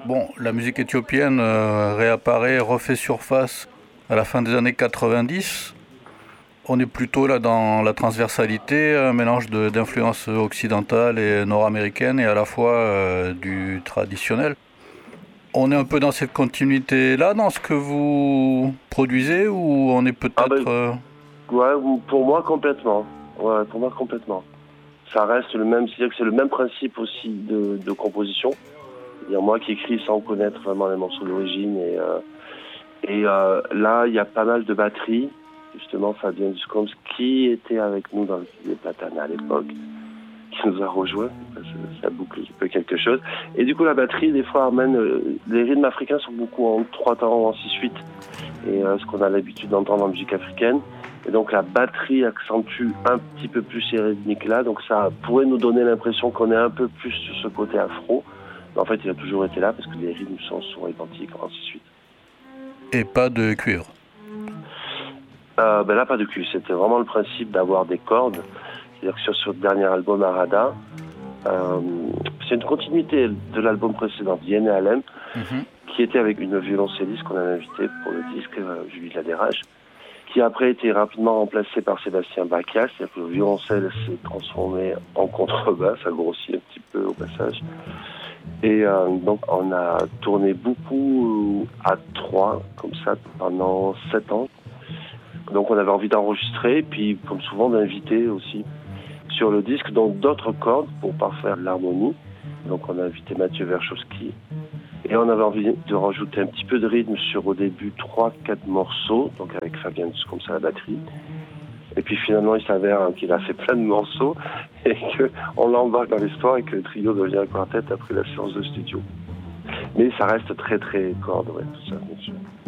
Bon, la musique éthiopienne réapparaît, refait surface à la fin des années 90. On est plutôt là dans la transversalité, un mélange d'influences occidentales et nord-américaines et à la fois du traditionnel. On est un peu dans cette continuité-là, dans ce que vous produisez, ou on est Ah ben, peut-être... ouais, pour moi complètement. Ouais, pour moi complètement. Ça reste le même, c'est-à-dire que c'est le même principe aussi de composition. C'est-à-dire moi qui écris sans connaître vraiment les morceaux d'origine là il y a pas mal de batteries. Justement Fabien Duscombs qui était avec nous dans le studio Platana à l'époque, qui nous a rejoint, ça boucle un peu quelque chose. Et du coup la batterie des fois amène, les rythmes africains sont beaucoup en 3 temps ou en 6/8 et ce qu'on a l'habitude d'entendre en musique africaine. Et donc la batterie accentue un petit peu plus ces rythmiques-là, donc ça pourrait nous donner l'impression qu'on est un peu plus sur ce côté afro. Mais en fait, il a toujours été là parce que les rythmes sont identiques en 6/8. Et pas de cuivre. Ben là, pas de cul. C'était vraiment le principe d'avoir des cordes. C'est-à-dire que sur le dernier album, Arada, c'est une continuité de l'album précédent, Vienne et Alem, qui était avec une violoncelliste qu'on avait invitée pour le disque, Julie Ladérage, qui après a été rapidement remplacé par Sébastien Bacchias. C'est-à-dire que le violoncelle s'est transformé en contrebasse, ça grossit un petit peu au passage. Et donc on a tourné beaucoup à 3, comme ça, pendant 7 ans. Donc on avait envie d'enregistrer, puis comme souvent d'inviter aussi sur le disque donc d'autres cordes pour parfaire l'harmonie. Donc on a invité Mathieu Verchowski. Et on avait envie de rajouter un petit peu de rythme sur au début 3-4 morceaux, donc avec Fabien comme ça à la batterie. Et puis finalement il s'avère qu'il a fait plein de morceaux et qu'on l'embarque dans l'histoire et que le trio devient un quartet après la séance de studio. Mais ça reste très très corde, ouais, tout ça, bien sûr.